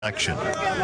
Action.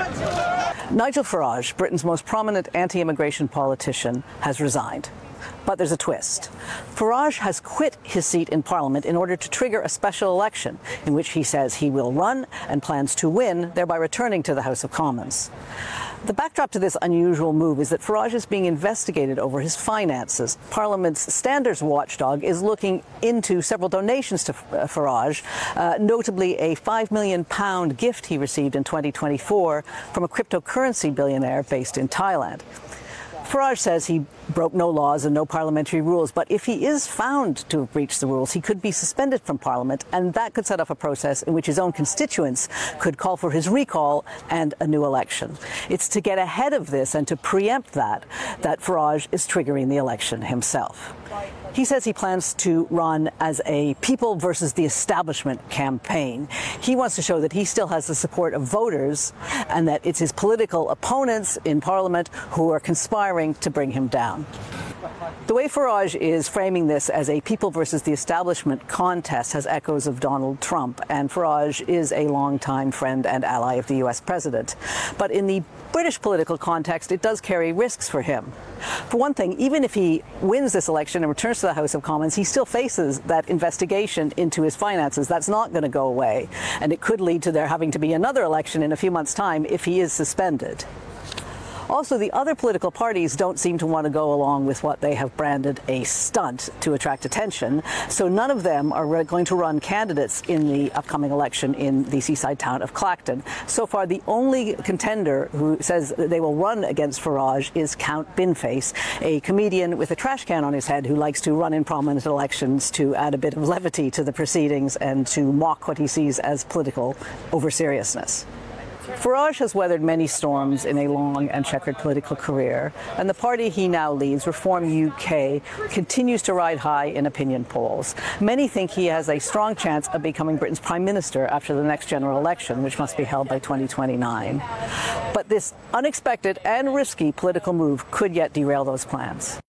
Nigel Farage, Britain's most prominent anti-immigration politician, has resigned. But there's a twist. Farage has quit his seat in Parliament in order to trigger a special election in which he says he will run and plans to win, thereby returning to the House of Commons. The backdrop to this unusual move is that Farage is being investigated over his finances. Parliament's standards watchdog is looking into several donations to Farage, notably a £5 million gift he received in 2024 from a cryptocurrency billionaire based in Thailand. Farage says he broke no laws and no parliamentary rules, but if he is found to have breached the rules, he could be suspended from Parliament, and that could set off a process in which his own constituents could call for his recall and a new election. It's to get ahead of this and to preempt that Farage is triggering the election himself. He says he plans to run as a people versus the establishment campaign. He wants to show that he still has the support of voters and that it's his political opponents in Parliament who are conspiring to bring him down. The way Farage is framing this as a people versus the establishment contest has echoes of Donald Trump, and Farage is a longtime friend and ally of the U.S. president. But in the British political context, it does carry risks for him. For one thing, even if he wins this election and returns to the House of Commons, he still faces that investigation into his finances. That's not going to go away, and it could lead to there having to be another election in a few months' time if he is suspended. Also, the other political parties don't seem to want to go along with what they have branded a stunt to attract attention, so none of them are going to run candidates in the upcoming election in the seaside town of Clacton. So far, the only contender who says that they will run against Farage is Count Binface, a comedian with a trash can on his head who likes to run in prominent elections to add a bit of levity to the proceedings and to mock what he sees as political over-seriousness. Farage has weathered many storms in a long and checkered political career, and the party he now leads, Reform UK, continues to ride high in opinion polls. Many think he has a strong chance of becoming Britain's Prime Minister after the next general election, which must be held by 2029. But this unexpected and risky political move could yet derail those plans.